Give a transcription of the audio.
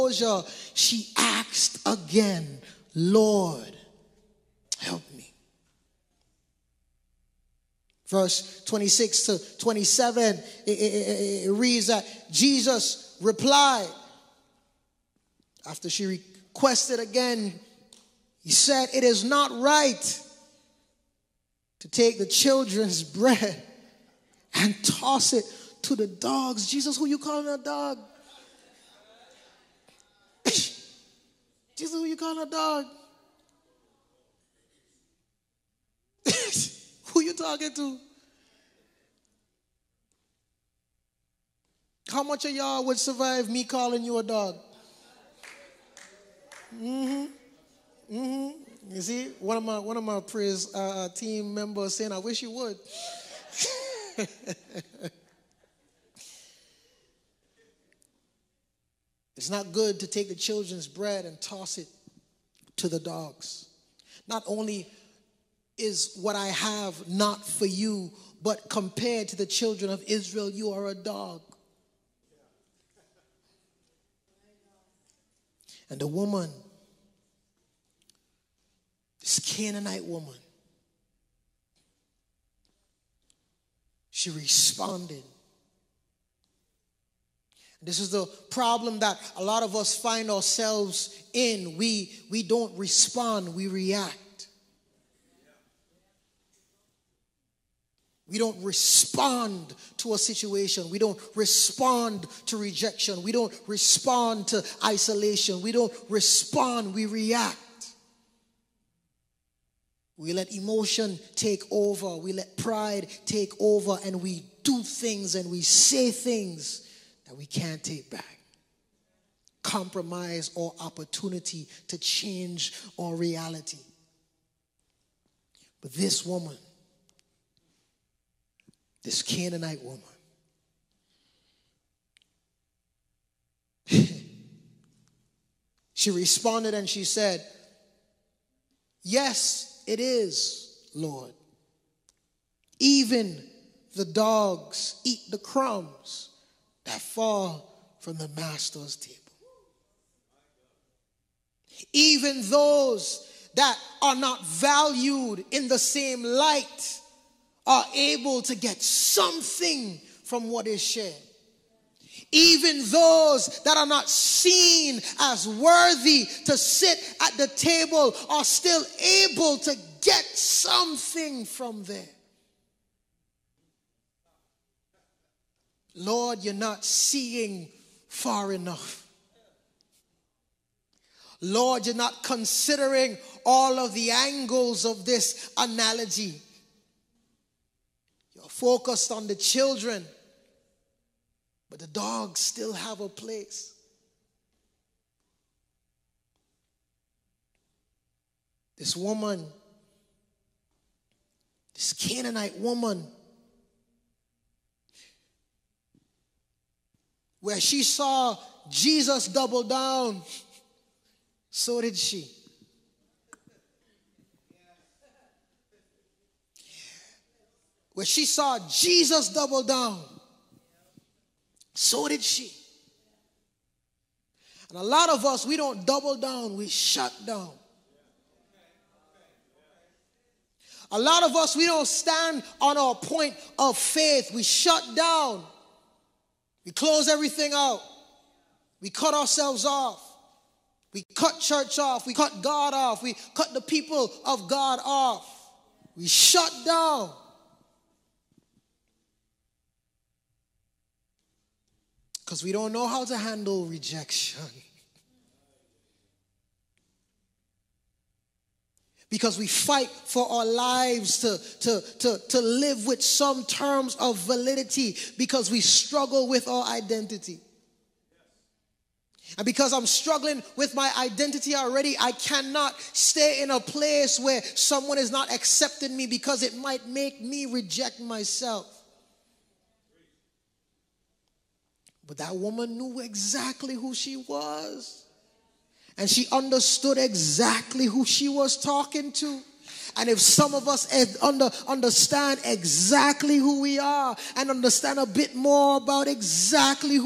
she asked again, Lord, help me. Verse 26 to 27, it reads that Jesus replied, after she requested again, he said, it is not right to take the children's bread and toss it to the dogs. Jesus, who you calling a dog? Jesus, who you calling a dog? Who you talking to? How much of y'all would survive me calling you a dog? You see, one of my praise team members saying, I wish you would. It's not good to take the children's bread and toss it to the dogs. Not only is what I have not for you, but compared to the children of Israel, you are a dog. And the woman, this Canaanite woman, she responded. This is the problem that a lot of us find ourselves in. We don't respond, we react. We don't respond to a situation. We don't respond to rejection. We don't respond to isolation. We don't respond, we react. We let emotion take over. We let pride take over, and we do things and we say things that we can't take back. Compromise or opportunity to change our reality. But this woman, this Canaanite woman, she responded and she said, yes, it is, Lord. Even the dogs eat the crumbs that fall from the master's table. Even those that are not valued in the same light are able to get something from what is shared. Even those that are not seen as worthy to sit at the table are still able to get something from there. Lord, you're not seeing far enough. Lord, you're not considering all of the angles of this analogy. You're focused on the children, but the dogs still have a place. This woman, this Canaanite woman, where she saw Jesus double down, so did she. Where she saw Jesus double down, so did she. And a lot of us, we don't double down, we shut down. A lot of us, we don't stand on our point of faith, we shut down. We close everything out. We cut ourselves off. We cut church off. We cut God off. We cut the people of God off. We shut down. Because we don't know how to handle rejection. Because we fight for our lives to live with some terms of validity, because we struggle with our identity. And because I'm struggling with my identity already, I cannot stay in a place where someone is not accepting me, because it might make me reject myself. But that woman knew exactly who she was. And she understood exactly who she was talking to. And if some of us understand exactly who we are and understand a bit more about exactly who